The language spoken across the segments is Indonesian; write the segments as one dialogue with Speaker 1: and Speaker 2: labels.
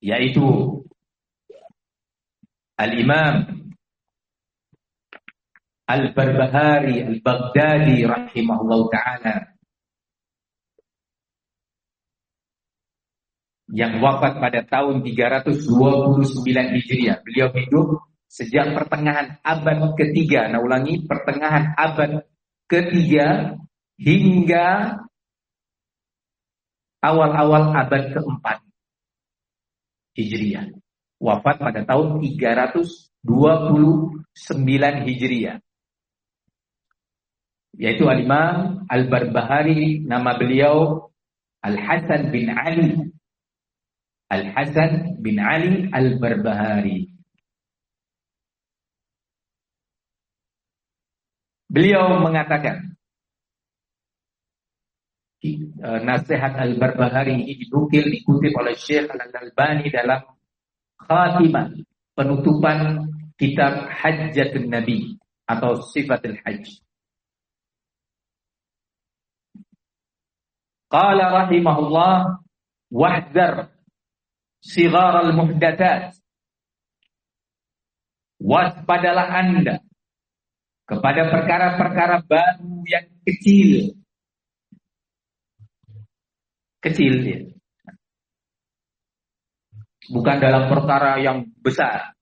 Speaker 1: yaitu Al-Imam Al-Barbahari Al-Baghdadi rahimahullah ta'ala, yang wafat pada tahun 329 Hijriah. Beliau hidup sejak pertengahan abad ketiga. Nah, ulangi, pertengahan abad ketiga hingga awal-awal abad keempat Hijriah. Wafat pada tahun 329 Hijriah. Yaitu Al-Imam Al-Barbahari, nama beliau Al-Hasan bin Ali. Al-Hasan bin Ali Al-Barbahari. Beliau mengatakan, nasihat Al-Barbahari ini dikutip oleh Syekh Al-Albani dalam khatimah, penutupan kitab Hajjatun Nabi atau Sifatul Hajj. Qala rahimahullah, wahdar sighar al-muhdatsat. Waspadalah Anda kepada perkara-perkara baru yang kecil. Kecil ya. Bukan dalam perkara yang besar.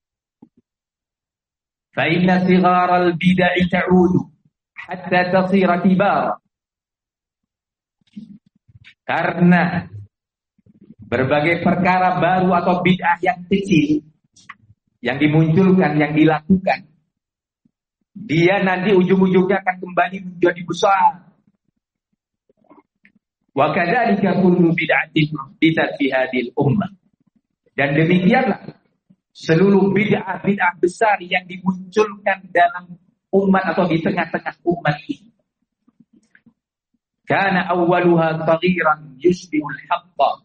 Speaker 1: Fa inna sighar al-bid'ah ta'udu hatta tasira kibar. Karena berbagai perkara baru atau bid'ah yang kecil yang dimunculkan, yang dilakukan, dia nanti ujung-ujungnya akan kembali menjadi besar. Wa kadzalika kullu bid'atin muhdatsah fi hadhil ummah. Dan demikianlah seluruh bid'ah besar yang dimunculkan dalam umat atau di tengah-tengah umat ini. Kana awwaluha saghiran yushbihul haqqa.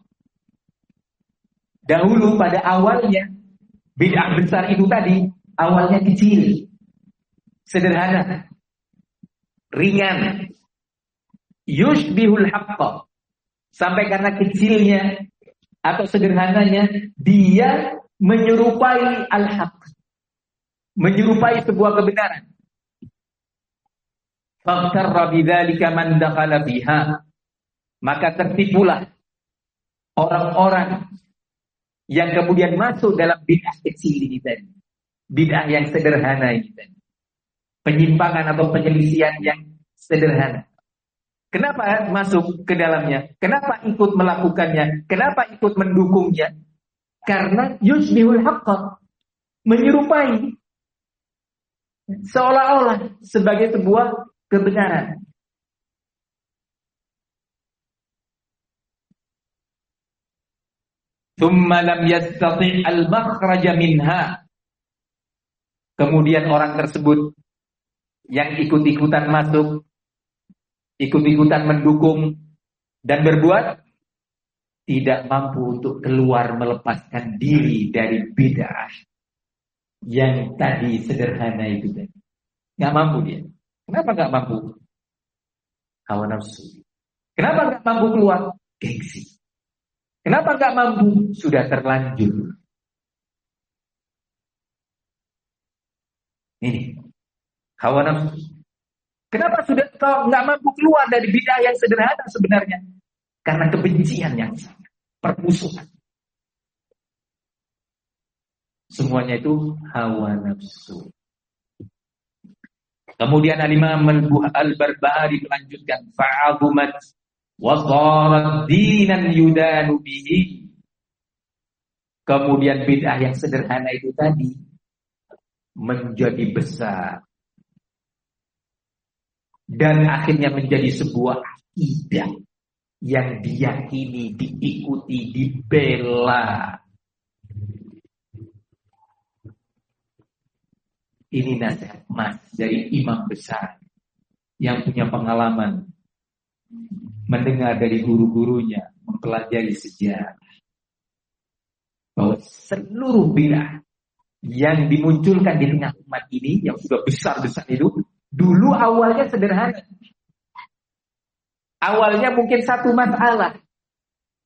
Speaker 1: Dahulu pada awalnya bid'ah besar itu tadi awalnya kecil, sederhana, ringan. Yushbihul haqqa. Sampai karena kecilnya atau sederhananya dia menyerupai al-haq, menyerupai sebuah kebenaran. Faghtarra bidzalika man dakhala fiha. Maka tertipulah orang-orang yang kemudian masuk dalam bid'ah kecil ini tadi. Bid'ah yang sederhana ini tadi. Penyimpangan atau penyelisihan yang sederhana. Kenapa masuk ke dalamnya? Kenapa ikut melakukannya? Kenapa ikut mendukungnya? Karena yusbihul haqqa, menyerupai, seolah-olah sebagai sebuah kebenaran. Thumma lam yastati' al-makhraja minha. Kemudian orang tersebut yang ikut-ikutan masuk, ikut-ikutan mendukung dan berbuat, tidak mampu untuk keluar melepaskan diri dari bid'ah yang tadi sederhana itu tadi. Nggak mampu dia. Kenapa nggak mampu? Hawa nafsu. Kenapa nggak mampu keluar? Gengsi. Kenapa nggak mampu? Sudah terlanjur. Ini hawa nafsu. Kenapa sudah nggak mampu keluar dari bid'ah yang sederhana sebenarnya? Karena kebencian yang sangat, permusuhan. Semuanya itu hawa nafsu. Kemudian Al-Imam Al-Barbahari melanjutkan, fa'azumat wa sharat dinan yudanu bihi. Kemudian bid'ah yang sederhana itu tadi menjadi besar dan akhirnya menjadi sebuah akidah yang diyakini, diikuti, dibela. Ini nasihat mas dari imam besar yang punya pengalaman mendengar dari guru-gurunya, mempelajari sejarah, bahwa seluruh bid'ah yang dimunculkan di tengah umat ini yang sudah besar-besar itu dulu awalnya sederhana. Awalnya mungkin satu masalah,